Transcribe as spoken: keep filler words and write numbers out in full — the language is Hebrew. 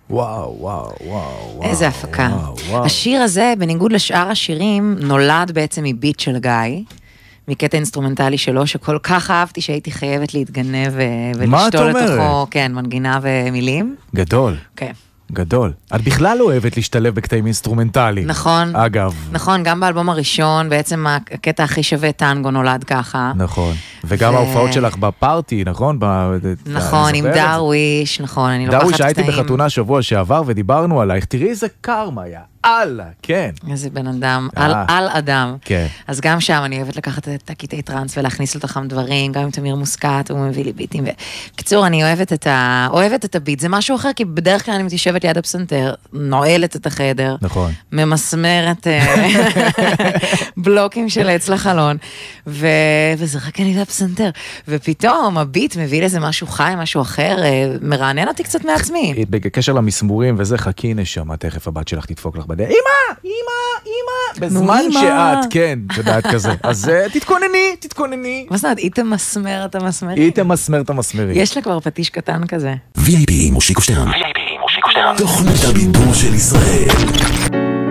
וואו, וואו, וואו. איזה הפקה. וואו, וואו. השיר הזה, בניגוד לשאר השירים, נולד בעצם מביט של גיא, מקטע אינסטרומנטלי שלו, שכל כך אהבתי שהייתי חייבת להתגנב ולשתול לתוכו, כן, מנגינה ומילים. גדול. כן. גדול. את בכלל אוהבת להשתלב בקטעים אינסטרומנטליים. נכון. אגב. נכון, גם באלבום הראשון, בעצם הקטע הכי שווה טנגו נולד ככה. נכון. וגם ההופעות שלך בפארטי, נכון? נכון, עם דרוויש, נכון, אני לוקחת דרוויש, הייתי קטעים. בחתונה שבוע שעבר ודיברנו עלייך, תראי איזה קרמה היה. אללה, כן. איזה בן אדם, על, על אדם. כן. אז גם שם אני אוהבת לקחת את הקטעי טרנס ולהכניס לתוכם דברים, גם עם תמיר מוסקת, הוא מביא לי ביטים. בקיצור, אני אוהבת את, ה... אוהבת את הביט, זה משהו אחר, כי בדרך כלל אני מתיישבת ליד הפסנתר, נועלת את החדר, נכון. ממסמרת בלוקים של עץ לחלון, ו... וזה רק אני והפסנתר. ופתאום הביט מביא לזה משהו חי, משהו אחר, מרענן אותי קצת מעצמי. בקשר למסמורים וזה, חכי נשמה, תכף הבת שלך תדפוק לך בדרך. אמא, אמא, אמא. בזמן שאת, כן, יודעת כזה. אז תתכונני, תתכונני. מה זאת אומרת? היא תמסמר את המסמרים. היא תמסמר את המסמרים. יש לה כבר פטיש קטן כזה. וי איי פי מושיקו שטרן. וי איי פי מושיקו שטרן. תוכנית הבידור של ישראל.